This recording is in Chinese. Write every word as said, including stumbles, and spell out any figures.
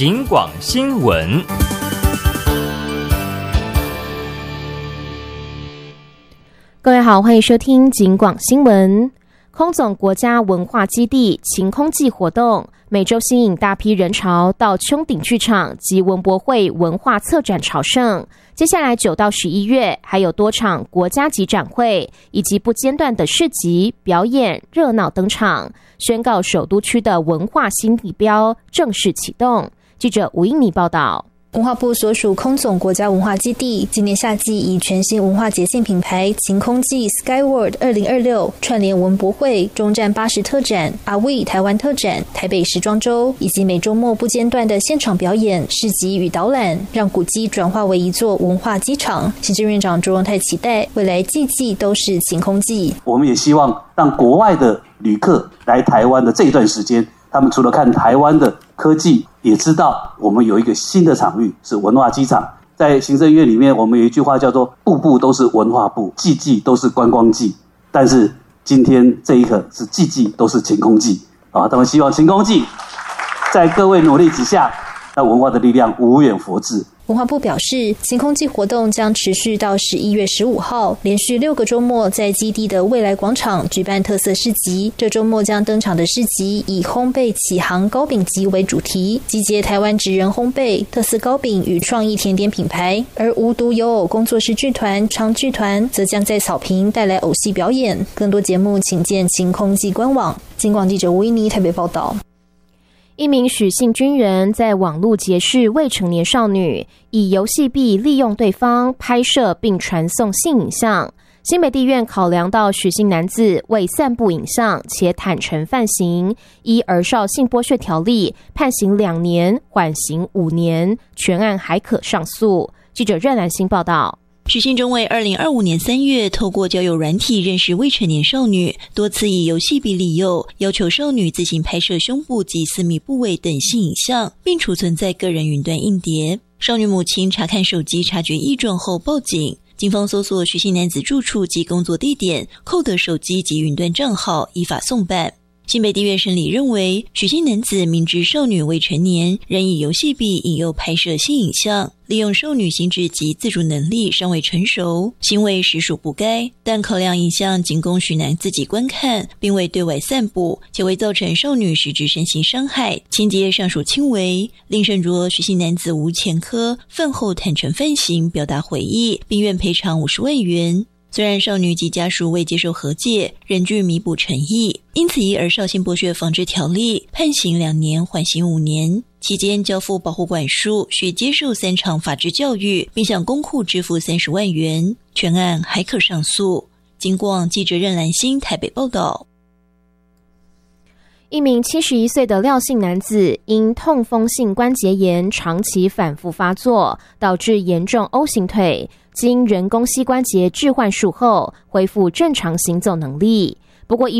警广新闻。 各位好，欢迎收听警广新闻。空总国家文化基地晴空祭活动每周吸引大批人潮到穹顶剧场及文博会文化策展朝圣。接下来九到十一月还有多场国家级展会以及不间断的市集表演热闹登场，宣告首都区的文化新地标正式启动。记者吴英妮报道。 文化部所属空总国家文化基地今年夏季以全新文化节庆品牌晴空祭 Skyward 二零二六串联文博会、中站巴士特展、阿威台湾特展、台北时装周，以及每周末不间断的现场表演、市集与导览，让古迹转化为一座文化机场。行政院长卓荣泰期待未来季季都是晴空祭。 我们也希望让国外的旅客来台湾的这一段时间，他们除了看台湾的科技，也知道我们有一个新的场域是文化机场。在行政院里面，我们有一句话叫做步步都是文化部，季季都是观光季。但是今天这一刻是季季都是晴空季啊！他们希望晴空季在各位努力之下，那文化的力量无远弗至。 文化部表示，晴空祭活动将持续到十一月十五号，连续六个周末在基地的未来广场举办特色市集。这周末将登场的市集以烘焙启航糕饼集为主题，集结台湾职人烘焙、特色糕饼与创意甜点品牌。而无独有偶工作室剧团、长剧团则将在草坪带来偶戏表演。更多节目请见晴空祭官网。警广记者吴依妮台北报道。 一名许姓军人在网络结识未成年少女，以游戏币利用对方拍摄并传送性影像。新北地院考量到许姓男子为散布影像且坦诚犯行，依儿少性剥削条例判刑两年，缓刑五年，全案还可上诉。记者任兰欣报道。 许姓中为二零二五年三月透过交友软体认识未成年少女，多次以游戏币利诱，要求少女自行拍摄胸部及私密部位等性影像，并储存在个人云端硬碟。少女母亲查看手机察觉异状后报警，警方搜索许姓男子住处及工作地点，扣得手机及云端账号，依法送办。新北地院审理认为，许姓男子明知少女未成年，仍以游戏币引诱拍摄性影像，利用少女心智及自主能力尚未成熟，行为实属不该。但考量影像仅供许男自己观看，并未对外散布，且未造成少女实质身心伤害，情节尚属轻微。另审酌许姓男子无前科，饭后坦诚犯行，表达悔意，并愿赔偿五十万元。虽然少女及家属未接受和解，仍具弥补诚意，因此依儿少性剥削防治条例判刑两年，缓刑五年。期间交付保护管束，需接受三场法治教育，并向公库支付三十万元。全案还可上诉。警广记者任兰欣台北报道。 一名七十一岁的廖姓男子因痛风性关节炎长期反复发作，导致严重 O 型腿，经人工膝关节置换术后恢复正常行走能力。不过